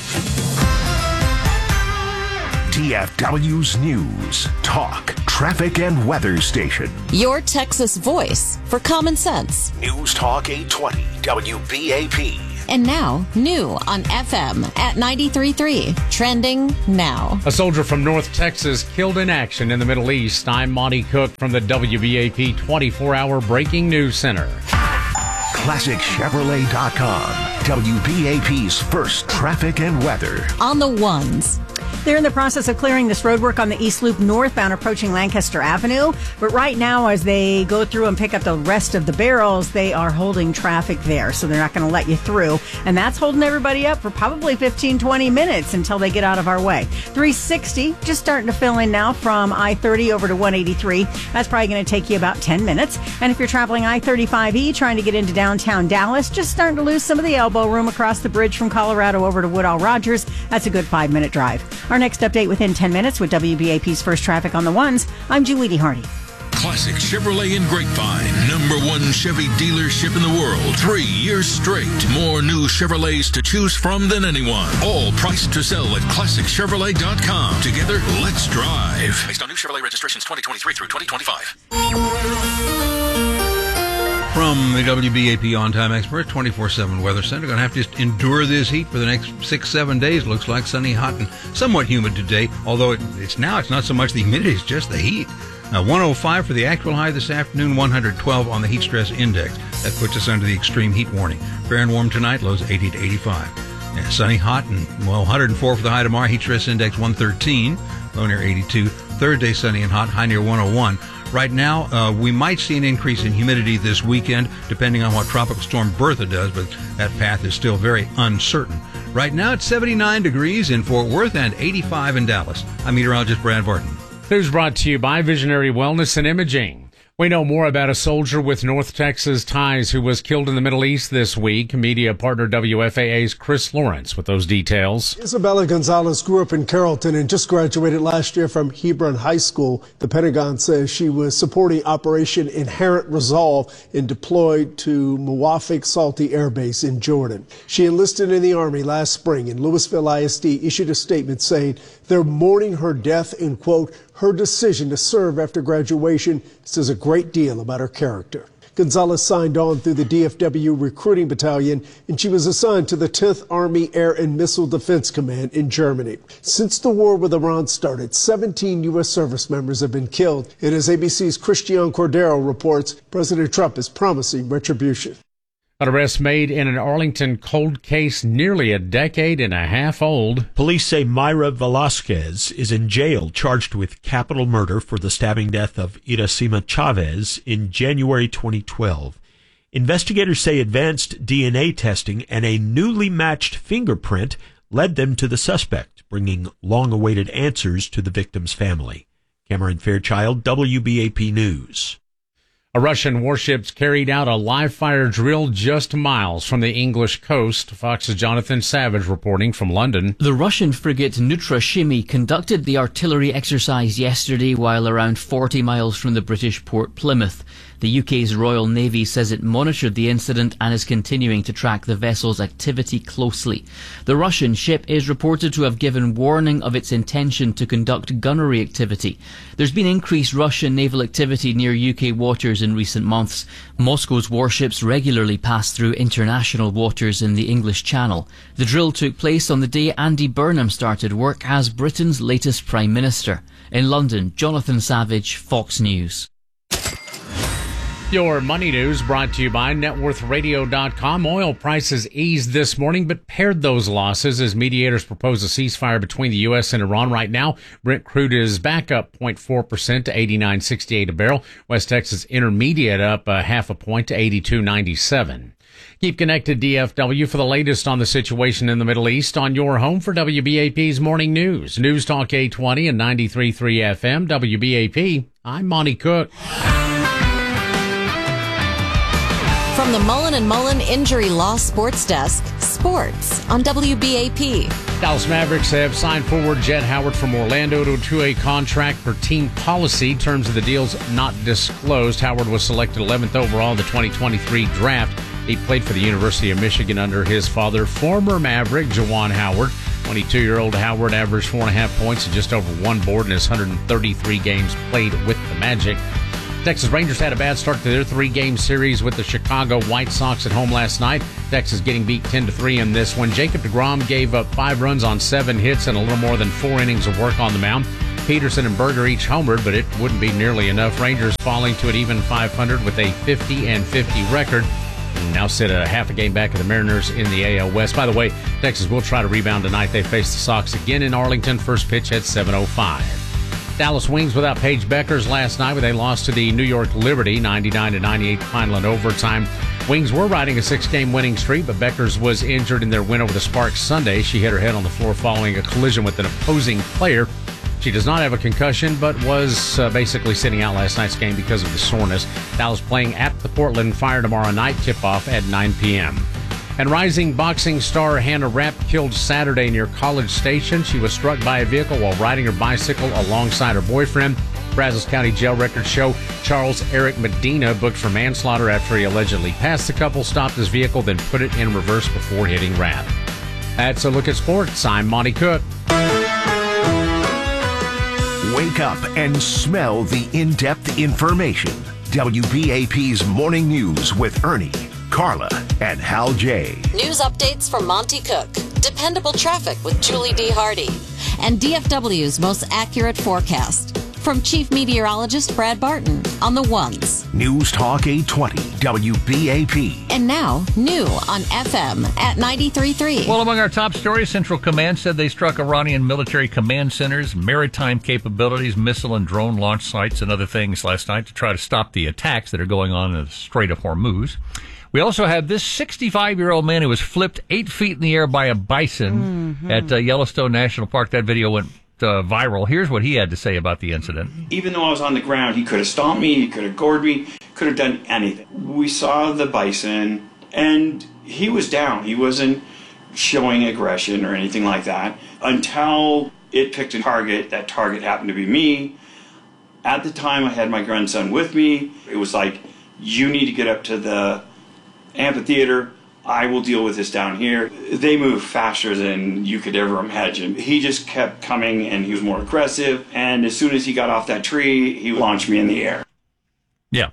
D F W's News, Talk, Traffic, and Weather Station. Your Texas voice for common sense. News Talk eight twenty W B A P. And now, new on F M at ninety-three point three. Trending now. A soldier from North Texas killed in action in the Middle East. I'm Monty Cook from the W B A P twenty-four hour Breaking News Center. Classic Chevrolet dot com. W B A P's first traffic and weather. On the ones. They're in the process of clearing this roadwork on the East Loop northbound approaching Lancaster Avenue. But right now, as they go through and pick up the rest of the barrels, they are holding traffic there. So they're not going to let you through. And that's holding everybody up for probably fifteen, twenty minutes until they get out of our way. three sixty, just starting to fill in now from I thirty over to one eighty-three. That's probably going to take you about ten minutes. And if you're traveling I thirty-five E trying to get into downtown Dallas, just starting to lose some of the elbow room across the bridge from Colorado over to Woodall Rogers. That's a good five minute drive. Our next update within ten minutes with W B A P's first traffic on the ones. I'm Julie Hardy. Classic Chevrolet in Grapevine, number one Chevy dealership in the world. Three years straight. More new Chevrolets to choose from than anyone. All priced to sell at classic chevrolet dot com. Together, let's drive. Based on new Chevrolet registrations twenty twenty-three through twenty twenty-five. From the W B A P On-Time Expert twenty-four seven Weather Center, going to have to endure this heat for the next six, seven days. Looks like sunny, hot, and somewhat humid today. Although it, it's now, it's not so much the humidity, it's just the heat. Uh, one oh five for the actual high this afternoon, one hundred twelve on the heat stress index. That puts us under the extreme heat warning. Fair and warm tonight, lows eighty to eighty-five. Yeah, sunny, hot, and, well, one hundred four for the high tomorrow. Heat stress index one thirteen, low near eighty-two. Thursday, sunny and hot, high near one oh one. Right now, uh, we might see an increase in humidity this weekend, depending on what Tropical Storm Bertha does, but that path is still very uncertain. Right now, it's seventy-nine degrees in Fort Worth and eighty-five in Dallas. I'm meteorologist Brad Barton. News brought to you by Visionary Wellness and Imaging. We know more about a soldier with North Texas ties who was killed in the Middle East this week. Media partner W F A A's Chris Lawrence with those details. Isabella Gonzalez grew up in Carrollton and just graduated last year from Hebron High School. The Pentagon says she was supporting Operation Inherent Resolve and deployed to Muwafaq Salti Air Base in Jordan. She enlisted in the Army last spring, and Louisville I S D issued a statement saying they're mourning her death and, quote, her decision to serve after graduation says a great deal about her character. Gonzalez signed on through the D F W Recruiting Battalion, and she was assigned to the tenth Army Air and Missile Defense Command in Germany. Since the war with Iran started, seventeen U S service members have been killed, and as A B C's Christian Cordero reports, President Trump is promising retribution. An arrest made in an Arlington cold case nearly a decade and a half old. Police say Mayra Velasquez is in jail charged with capital murder for the stabbing death of Iracema Chavez in January twenty twelve. Investigators say advanced D N A testing and a newly matched fingerprint led them to the suspect, bringing long-awaited answers to the victim's family. Cameron Fairchild, W B A P News. A Russian warship carried out a live-fire drill just miles from the English coast. Fox's Jonathan Savage reporting from London. The Russian frigate Nutrashimi conducted the artillery exercise yesterday while around forty miles from the British port Plymouth. The U K's Royal Navy says it monitored the incident and is continuing to track the vessel's activity closely. The Russian ship is reported to have given warning of its intention to conduct gunnery activity. There's been increased Russian naval activity near U K waters in recent months. Moscow's warships regularly pass through international waters in the English Channel. The drill took place on the day Andy Burnham started work as Britain's latest Prime Minister. In London, Jonathan Savage, Fox News. Your money news brought to you by net worth radio dot com. Oil prices eased this morning, but pared those losses as mediators propose a ceasefire between the U S and Iran. Right now, Brent crude is back up zero point four percent to eighty-nine sixty-eight a barrel. West Texas Intermediate up a half a point to eighty-two ninety-seven. Keep connected, D F W, for the latest on the situation in the Middle East on your home for W B A P's Morning News. News Talk eight twenty and ninety-three point three F M, W B A P. I'm Monty Cook. From the Mullen and Mullen Injury Law Sports Desk, sports on W B A P. Dallas Mavericks have signed forward Jett Howard from Orlando to a two-way contract per team policy. Terms of the deal's not disclosed. Howard was selected eleventh overall in the twenty twenty-three draft. He played for the University of Michigan under his father, former Maverick Juwan Howard. twenty-two-year-old Howard averaged four and a half points and just over one board in his one hundred thirty-three games played with the Magic. Texas Rangers had a bad start to their three-game series with the Chicago White Sox at home last night. Texas getting beat ten to three in this one. Jacob deGrom gave up five runs on seven hits and a little more than four innings of work on the mound. Peterson and Berger each homered, but it wouldn't be nearly enough. Rangers falling to an even five hundred with a fifty and fifty record. Now sit a half a game back of the Mariners in the A L West. By the way, Texas will try to rebound tonight. They face the Sox again in Arlington. First pitch at seven oh five. Dallas Wings without Paige Beckers last night, but they lost to the New York Liberty, ninety-nine to ninety-eight, final in overtime. Wings were riding a six-game winning streak, but Beckers was injured in their win over the Sparks Sunday. She hit her head on the floor following a collision with an opposing player. She does not have a concussion, but was uh, basically sitting out last night's game because of the soreness. Dallas playing at the Portland Fire tomorrow night, tip-off at nine p.m. And rising boxing star Hannah Rapp killed Saturday near College Station. She was struck by a vehicle while riding her bicycle alongside her boyfriend. Brazos County jail records show Charles Eric Medina booked for manslaughter after he allegedly passed the couple, stopped his vehicle, then put it in reverse before hitting Rapp. That's a look at sports. I'm Monty Cook. Wake up and smell the in-depth information. W B A P's Morning News with Ernie, Carla, and Hal J. News updates from Monty Cook, dependable traffic with Julie D. Hardy, and D F W's most accurate forecast. From Chief Meteorologist Brad Barton on the ones. News Talk eight twenty, W B A P. And now, new on F M at ninety-three point three. Well, among our top stories, Central Command said they struck Iranian military command centers, maritime capabilities, missile and drone launch sites, and other things last night to try to stop the attacks that are going on in the Strait of Hormuz. We also had this sixty-five-year-old man who was flipped eight feet in the air by a bison mm-hmm. at uh, Yellowstone National Park. That video went uh, viral. Here's what he had to say about the incident. Even though I was on the ground, he could have stomped me, he could have gored me, could have done anything. We saw the bison, and he was down. He wasn't showing aggression or anything like that until it picked a target. That target happened to be me. At the time, I had my grandson with me. It was like, you need to get up to the amphitheater. I will deal with this down here. They move faster than you could ever imagine. He just kept coming, and he was more aggressive. And as soon as he got off that tree, he launched me in the air. Yeah.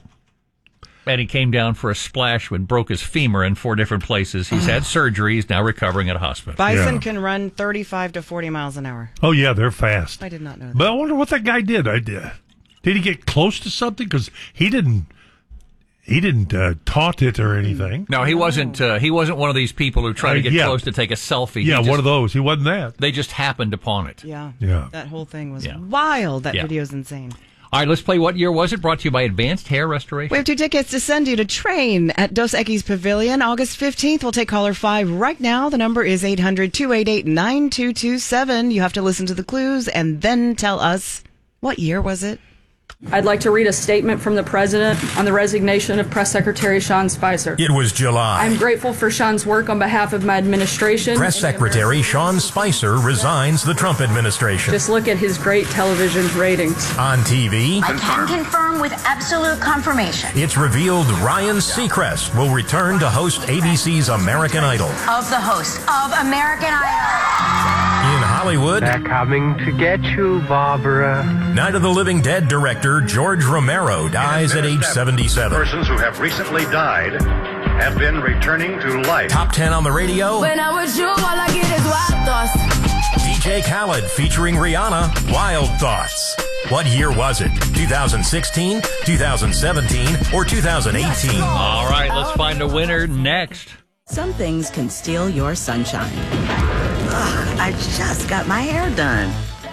And he came down for a splash and broke his femur in four different places. He's had surgery. He's now recovering at a hospital. Bison Yeah. can run thirty-five to forty miles an hour. Oh, yeah, they're fast. I did not know that. But I wonder what that guy did. I did. Did he get close to something? Because he didn't. He didn't uh, taunt it or anything. No, he wasn't. Uh, he wasn't one of these people who try Uh, to get yeah. close to take a selfie. Yeah, He one just- of those. He wasn't that. They just happened upon it. Yeah. Yeah. That whole thing was Yeah. wild. That Yeah. video's insane. All right, let's play What Year Was It? Brought to you by Advanced Hair Restoration. We have two tickets to send you to Train at Dos Equis Pavilion August fifteenth. We'll take caller five right now. The number is eight hundred, two eight eight, nine two two seven. You have to listen to the clues and then tell us what year was it? I'd like to read a statement from the President on the resignation of Press Secretary Sean Spicer. It was July. I'm grateful for Sean's work on behalf of my administration. Press Secretary Sean Spicer resigns the Trump administration. Just look at his great television ratings. On T V, I can confirm with absolute confirmation it's revealed Ryan Seacrest will return to host A B C's American Idol. of the host of American Idol. In Hollywood, They're coming to get you, Barbara. Night of the Living Dead director George Romero dies at age seventy-seven. Persons who have recently died have been returning to life. Top ten on the radio, When I'm with you, all I get is wild thoughts. D J Khaled featuring Rihanna, Wild Thoughts. What year was it? two thousand sixteen, two thousand seventeen, or two thousand eighteen? All right, let's find a winner next. Some things can steal your sunshine. Ugh, I just got my hair done.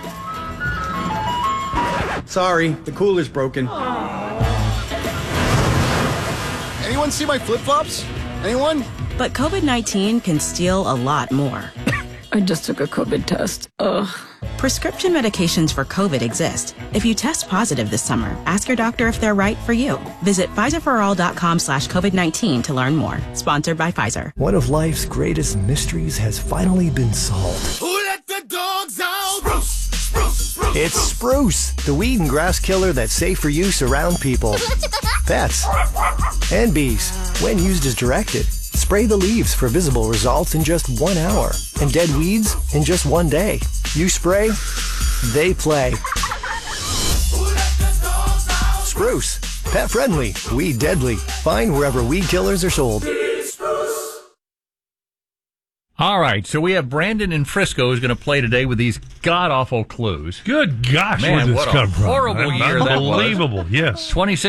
Sorry, the cooler's broken. Anyone see my flip-flops? Anyone? But COVID nineteen can steal a lot more. I just took a COVID test. Ugh. Prescription medications for COVID exist. If you test positive this summer, ask your doctor if they're right for you. Visit Pfizerforall.com slash COVID-19 to learn more. Sponsored by Pfizer. One of life's greatest mysteries has finally been solved. Who let the dogs out? Spruce, spruce, spruce, It's Spruce, the weed and grass killer that's safe for use around people, pets, and bees. When used as directed, spray the leaves for visible results in just one hour, and dead weeds in just one day. You spray, they play. Spruce, pet friendly, weed deadly. Find wherever weed killers are sold. All right, so we have Brandon in Frisco who's going to play today with these god-awful clues. Good gosh, Man, where did this what a come from? horrible year that was. Unbelievable, yes. twenty-six